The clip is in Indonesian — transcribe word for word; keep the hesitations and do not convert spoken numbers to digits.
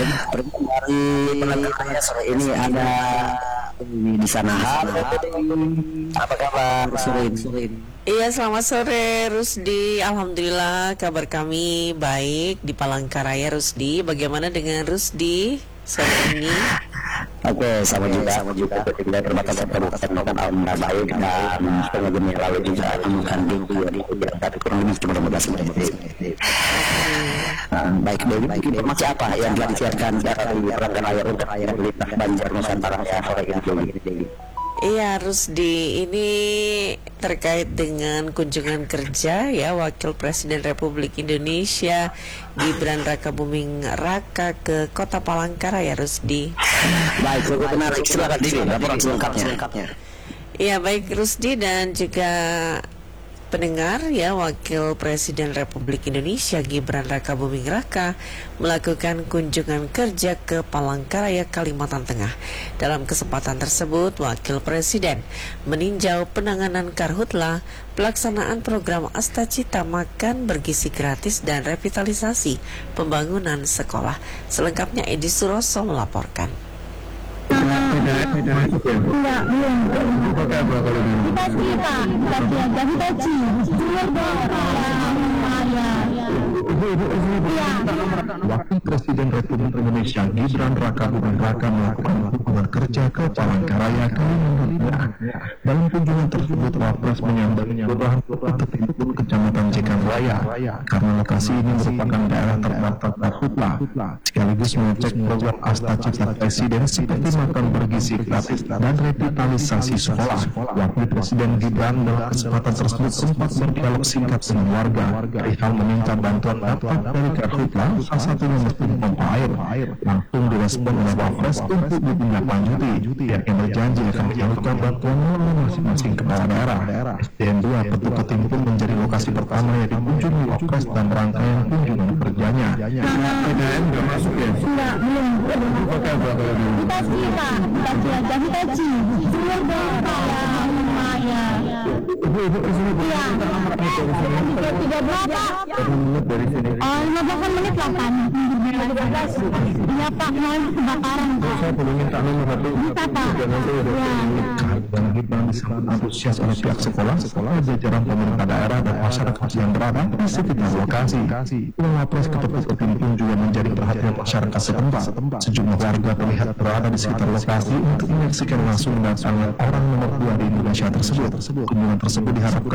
Pergi dari Palangkaraya sore ini ada di, di sana. Halo, apa kabar Surin? Iya, selamat sore Rusdi. Alhamdulillah kabar kami baik di Palangkaraya, Rusdi. Bagaimana dengan Rusdi sore ini? Oke, sama juga, sama juga. Kita terbatas kabupaten Lokan alhamdulillah baik dan pengunjung yang lalu juga menemukan tinggi di hujan tapi kurang lebih cuma lima belas menit. Baik, Dewi, informasi apa yang telah disiarkan dari Palangkaraya untuk lintas Banjar Nusantara sore ini, Dewi? Iya, Rusdi, ini terkait dengan kunjungan kerja ya Wakil Presiden Republik Indonesia Gibran Rakabuming Raka ke Kota Palangkaraya, Rusdi. Baik, cukup menarik. Silakan Dewi, laporan selengkapnya. Iya, baik Rusdi dan juga pendengar ya, Wakil Presiden Republik Indonesia Gibran Rakabuming Raka melakukan kunjungan kerja ke Palangkaraya, Kalimantan Tengah. Dalam kesempatan tersebut, Wakil Presiden meninjau penanganan karhutla, pelaksanaan program Astacita Makan Bergizi Gratis dan revitalisasi pembangunan sekolah. Selengkapnya Edi Suroso melaporkan. Enggak, belum. Pakai apa kalau ini? Hitachi, Pak. Hitachi aja, Hitachi. Junior dong, ya. Wakil Presiden Republik Indonesia Gibran Rakabuming Raka melakukan kunjungan kerja ke Palangkaraya, Kalimantan Tengah. Dalam kunjungan tersebut, Wapres menyambut kelurahan Tetimpun, Kecamatan Jekanraya, karena lokasi ini merupakan daerah terdaftar karhutla, sekaligus mengecek program Astacita Presiden seperti makan bergizi gratis dan revitalisasi sekolah. Wakil Presiden Gibran dalam kesempatan tersebut sempat berdialog singkat dengan warga perihal meminta bantuan dapat dari karhutla, salah satunya mesin pompa air. Langsung direspon oleh Wapres untuk ditindaklanjuti. Pihaknya berjanji akan menyalurkan bantuan melalui masing-masing kepala daerah. S D N dua Petuk Ketimpun menjadi lokasi pertama yang dikunjungi Wapres dan rangkaian kunjungan kerjanya. P D M nggak masuk ya? Enggak, belum. Pakai apa kalau ini? Hitachi, Pak. Hitachi aja, Hitachi. Junior dong, ya. Iya. Tiga berapa? Menit dari sini. Oh, lima belas menit lah kan. Lima belas. Iya, Pak. Mau kebakaran. Saya boleh minta nomor satu. Bisa, Pak. Dan Gibran disambut antusias oleh pihak sekolah, sekolah, jajaran pemerintah daerah dan masyarakat yang berada di sekitar lokasi. Wapres Petuk Ketimpun juga menjadi perhatian masyarakat setempat. Sejumlah warga terlihat berada di sekitar lokasi untuk menyaksikan langsung datangnya orang nomor dua di Indonesia tersebut. Kunjungan tersebut diharapkan